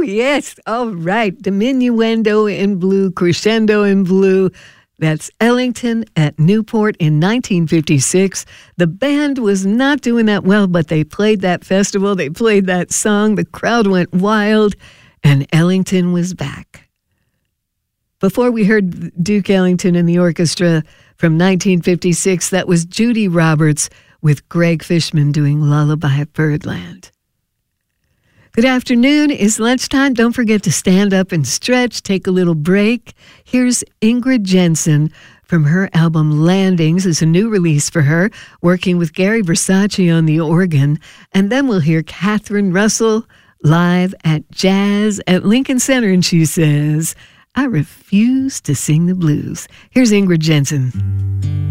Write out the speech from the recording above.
yes. All right. Diminuendo in blue, crescendo in blue. That's Ellington at Newport in 1956. The band was not doing that well, but they played that festival. They played that song. The crowd went wild, and Ellington was back. Before we heard Duke Ellington and the orchestra from 1956, that was Judy Roberts with Greg Fishman doing Lullaby at Birdland. Good afternoon. It's lunchtime. Don't forget to stand up and stretch, take a little break. Here's Ingrid Jensen from her album Landings. It's a new release for her, working with Gary Versace on the organ. And then we'll hear Catherine Russell live at Jazz at Lincoln Center, and she says, I refuse to sing the blues. Here's Ingrid Jensen.